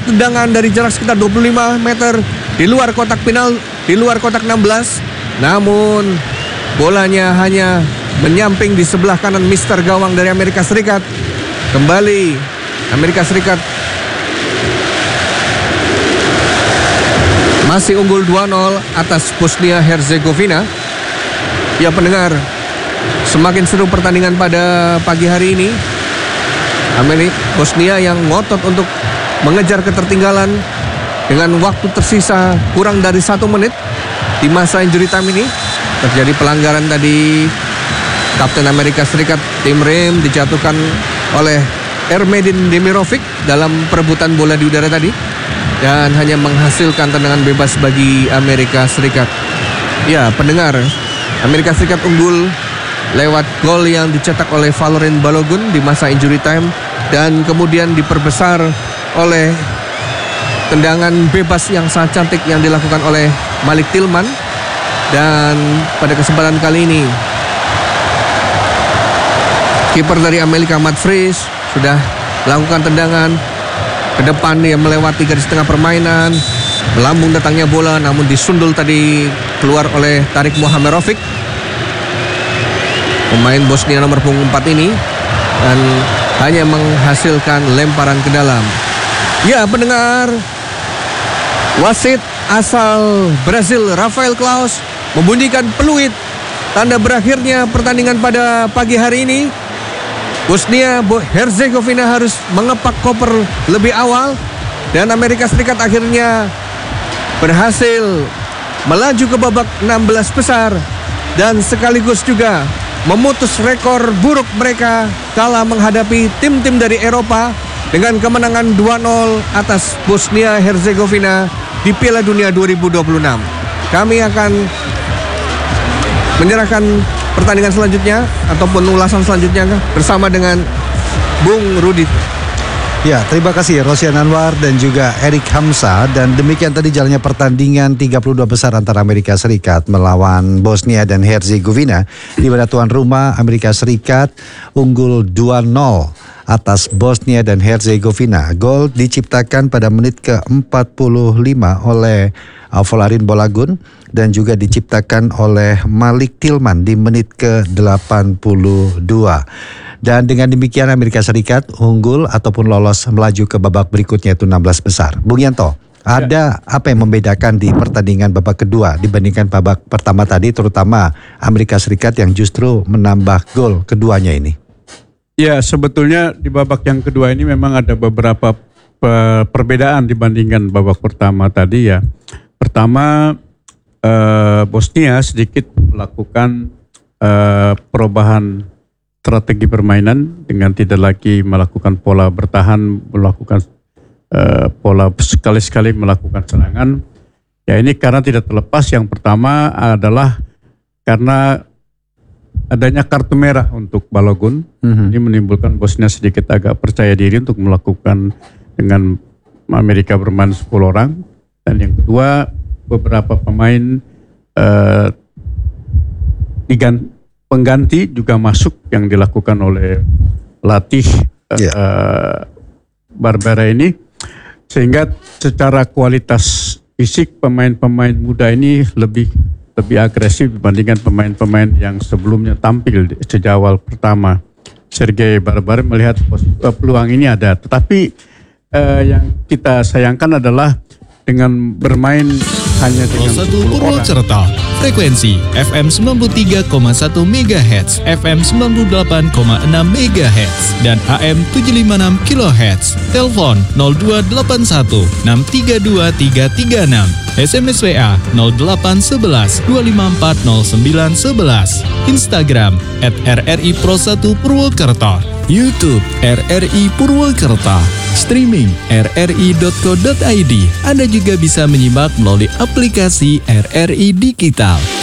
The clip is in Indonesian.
tendangan dari jarak sekitar 25 meter di luar kotak penal, di luar kotak 16. Namun bolanya hanya menyamping di sebelah kanan mister gawang dari Amerika Serikat. Kembali Amerika Serikat masih unggul 2-0 atas Bosnia Herzegovina. Ya pendengar, semakin seru pertandingan pada pagi hari ini. Bosnia yang ngotot untuk mengejar ketertinggalan dengan waktu tersisa kurang dari 1 menit di masa injury time ini. Terjadi pelanggaran tadi. Kapten Amerika Serikat Tim Rim dijatuhkan oleh Ermedin Demirovic dalam perebutan bola di udara tadi, dan hanya menghasilkan tendangan bebas bagi Amerika Serikat. Ya pendengar, Amerika Serikat unggul lewat gol yang dicetak oleh Valorant Balogun di masa injury time, dan kemudian diperbesar oleh tendangan bebas yang sangat cantik yang dilakukan oleh Malik Tillman. Dan pada kesempatan kali ini kiper dari Amerika Matt Fries sudah melakukan tendangan ke depan. Dia melewati garis tengah permainan, melambung datangnya bola, namun disundul tadi keluar oleh Tarik Muhamerovic, pemain Bosnia nomor punggung 4 ini, dan hanya menghasilkan lemparan ke dalam. Ya pendengar, wasit asal Brazil Rafael Claus membunyikan peluit tanda berakhirnya pertandingan pada pagi hari ini. Bosnia Herzegovina harus mengepak koper lebih awal, dan Amerika Serikat akhirnya berhasil melaju ke babak 16 besar dan sekaligus juga memutus rekor buruk mereka kala menghadapi tim-tim dari Eropa dengan kemenangan 2-0 atas Bosnia Herzegovina di Piala Dunia 2026. Kami akan menyerahkan pertandingan selanjutnya ataupun ulasan selanjutnya bersama dengan Bung Rudi. Ya, terima kasih Rosian Anwar dan juga Erik Hamzah. Dan demikian tadi jalannya pertandingan 32 besar antara Amerika Serikat melawan Bosnia dan Herzegovina, di mana tuan rumah Amerika Serikat unggul 2-0 atas Bosnia dan Herzegovina. Gol diciptakan pada menit ke-45 oleh Volarin Balagun dan juga diciptakan oleh Malik Tillman di menit ke-82. Dan dengan demikian Amerika Serikat unggul ataupun lolos melaju ke babak berikutnya, itu 16 besar. Bung Yanto, ada apa yang membedakan di pertandingan babak kedua dibandingkan babak pertama tadi, terutama Amerika Serikat yang justru menambah gol keduanya ini? Ya, sebetulnya di babak yang kedua ini memang ada beberapa perbedaan dibandingkan babak pertama tadi ya. Pertama, Bosnia sedikit melakukan perubahan strategi permainan dengan tidak lagi melakukan pola bertahan, melakukan pola sekali-sekali melakukan serangan. Ya ini karena tidak terlepas, yang pertama adalah karena adanya kartu merah untuk Balogun. Ini menimbulkan Bosnia sedikit agak percaya diri untuk melakukan dengan Amerika bermain 10 orang. Dan yang kedua, beberapa pemain pengganti juga masuk yang dilakukan oleh pelatih Barbera ini, sehingga secara kualitas fisik pemain-pemain muda ini lebih agresif dibandingkan pemain-pemain yang sebelumnya tampil sejak awal pertama. Sergei Barbera melihat peluang ini ada, tetapi yang kita sayangkan adalah dengan bermain hanya dengan 10 orang. Purwokerto, frekuensi FM 93,1 MHz, FM 98,6 MHz, dan AM 756 kHz. Telepon 0281 632 336. SMS WA 0811 254 0911. Instagram @RRI Pro 1 Purwokerto. YouTube RRI Purwokerto. Streaming rri.co.id. Anda juga bisa menyimak melalui aplikasi RRI Digital.